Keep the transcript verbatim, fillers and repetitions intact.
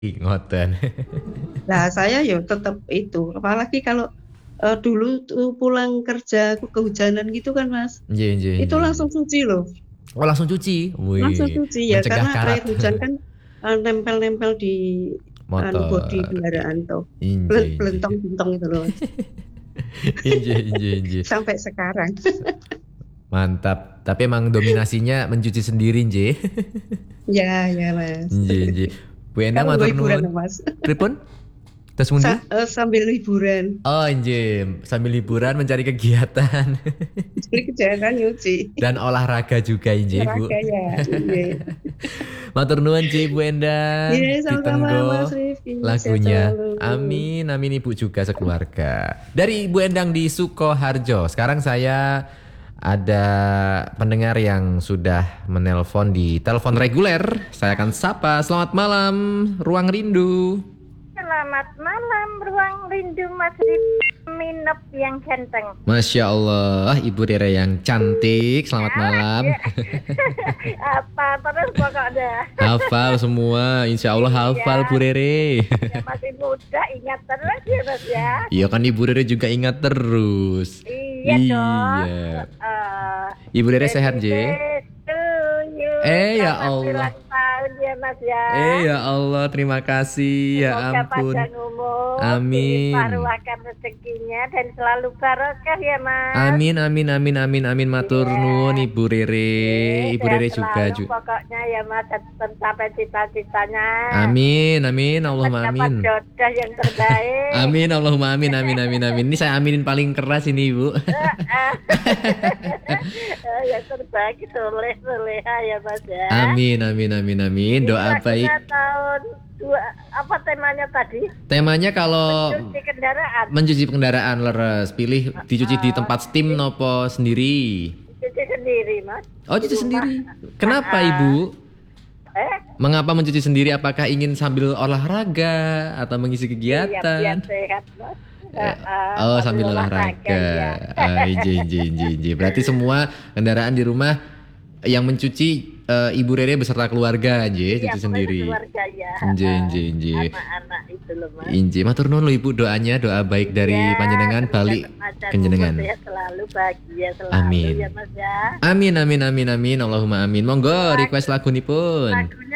Ngoten. Nah, saya ya tetap itu, apalagi kalau uh, dulu tuh pulang kerja kehujanan gitu kan, Mas. Nggih nggih Itu nggih nggih. langsung cuci loh. Oh langsung cuci? Langsung Wih, cuci ya, mencegah karena air karat. hujan kan uh, nempel-nempel di anu bodi Motor. kendaraan tuh. Inje Bel- inje. Belentong-belentong itu loh, Mas. Inje inje inje. Sampai sekarang. Mantap. Tapi emang dominasinya mencuci sendiri, Nje. Ya, ya, Mas. Nje nje. Bu Endang Kalau gue matur hiburan nuwun. loh, Mas. Pripun? Tes Sa pundi? uh, sambil liburan. Oh, Nje, sambil liburan mencari kegiatan Jadi kejahatan nyuci. dan olahraga juga, Nje, Bu. Olahraga ya. Iya. Matur nuwun, Nje, Bu Iya, Endang. sama-sama Mas Ditenggo Rifki. Sehat lagunya. selalu. Amin, amin Ibu juga sekeluarga. Dari Ibu Endang di Sukoharjo. Sekarang saya ada pendengar yang sudah menelpon di telepon reguler. Saya akan sapa. Selamat malam, Ruang Rindu. Selamat malam, Ruang Rindu Mas Rifki Minop yang ganteng. Masya Allah, Ibu Rere yang cantik. Selamat malam. Apa terus pokoknya. Hafal semua, insya Allah hafal Bu Rere. Ya, masih muda, ingat terus ya Mas ya. Iya kan Ibu Rere juga ingat terus. Iya dong. Uh, Ibu Rere sehat, J? Eh ya Allah. Tahun ya Mas ya. Eh ya Allah, terima kasih. Ya Semoga ampun. panjang umur, Amin. diparuakan rezekinya dan selalu barokah ya Mas. Amin amin amin amin amin matur Iya. nuwun Ibu Rere. Iya, Ibu sehat Rere juga selalu juga. pokoknya ya Mas, tercapai cita-citanya. Amin amin Allahumma Mendapat amin. jodoh yang terbaik. Amin Allahumma amin amin amin amin. Ini saya aminin paling keras ini Ibu. Eh, yang terbaik soleh soleha ya Mas ya. Amin amin amin amin. Doa Ini baik. lagunya tahun dua, apa temanya tadi? Temanya kalau Mencuci kendaraan. mencuci kendaraan leres, pilih dicuci di tempat steam nopo sendiri. Cuci sendiri Mas. Oh Di cuci rumah. sendiri. Kenapa Ah, Ibu? Eh? Mengapa mencuci sendiri? Apakah ingin sambil olahraga atau mengisi Iya, biar kegiatan? sehat Mas. Eh, Ah, oh sambil olahraga. ya. Ah, inji, inji, inji, inji. Berarti semua kendaraan di rumah yang mencuci eh, Ibu Rere beserta keluarga, Inji, Iya, cuci pokoknya sendiri. keluarga ya. Inji, Ah, inji, inji. anak-anak itu loh Mas. Inji, matur nuwun lho Ibu doanya, doa baik dari Ya, panjenengan balik semoga kenjenengan. sehat selalu, bahagia selalu Amin. ya Mas ya. Amin, amin, amin, amin. Allahumma amin. Monggo request lagunipun. Lagunya